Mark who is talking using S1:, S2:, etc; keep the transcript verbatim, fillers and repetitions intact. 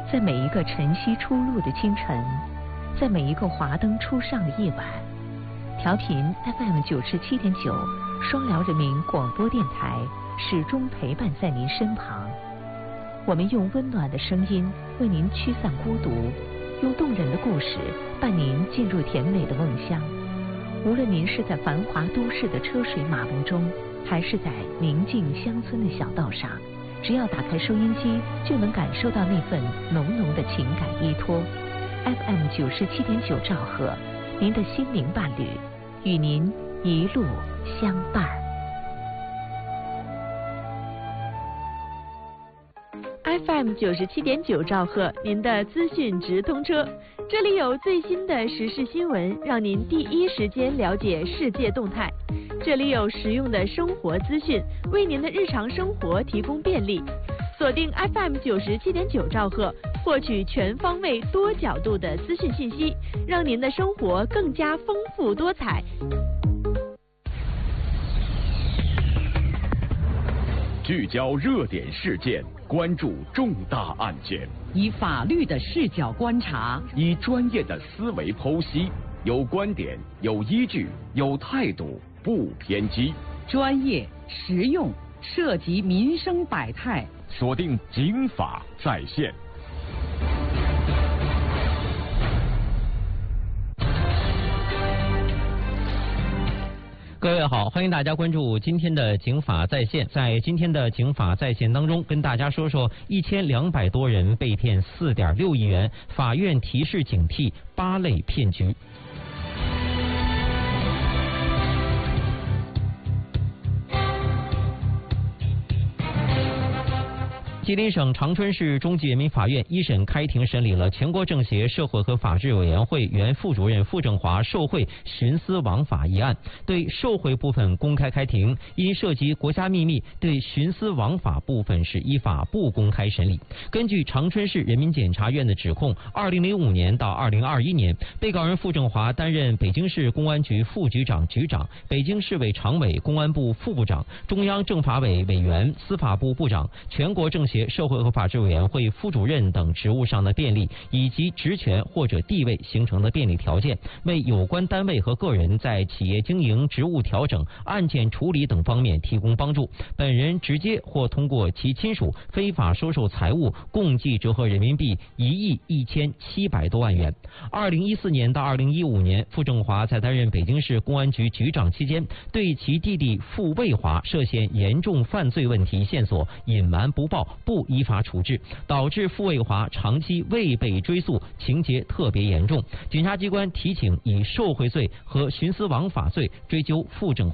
S1: 在每一个晨曦初露的清晨，在每一个华灯初上的夜晚，调频 F M 九十七点九，双辽人民广播电台始终陪伴在您身旁。我们用温暖的声音为您驱散孤独，用动人的故事伴您进入甜美的梦乡。无论您是在繁华都市的车水马龙中，还是在宁静乡村的小道上，只要打开收音机，就能感受到那份浓浓的情感依托。F M 九十七点九兆赫，您的心灵伴侣，与您一路相伴。
S2: F M 九十七点九兆赫，您的资讯直通车，这里有最新的时事新闻，让您第一时间了解世界动态。这里有实用的生活资讯，为您的日常生活提供便利。锁定 F M 九十七点九兆赫，获取全方位、多角度的资讯信息，让您的生活更加丰富多彩。
S3: 聚焦热点事件，关注重大案件，
S4: 以法律的视角观察，
S3: 以专业的思维剖析，有观点，有依据，有态度，不偏激，
S4: 专业实用，涉及民生百态。
S3: 锁定警法在线。
S5: 各位好，欢迎大家关注今天的警法在线。在今天的警法在线当中，跟大家说说一千两百多人被骗四点六亿元，法院提示警惕八类骗局。吉林省长春市中级人民法院一审开庭审理了全国政协社会和法制委员会原副主任傅政华受贿徇私枉法一案，对受贿部分公开开庭，因涉及国家秘密，对徇私枉法部分是依法不公开审理。根据长春市人民检察院的指控，二零零五年到二零二一年，被告人傅政华担任北京市公安局副局长、局长、北京市委常委、公安部副部长、中央政法委委员、司法部部长、全国政协社会和法制委员会副主任等职务上的便利，以及职权或者地位形成的便利条件，为有关单位和个人在企业经营、职务调整、案件处理等方面提供帮助。本人直接或通过其亲属非法收受财物，共计折合人民币一亿一千七百多万元。二零一四年到二零一五年，傅政华在担任北京市公安局局长期间，对其弟弟傅卫华涉嫌严重犯罪问题线索隐瞒不报，不依法处置，导致傅卫华长期未被追诉，情节特别严重。检察机关提请以受贿罪和徇私枉法罪追究傅政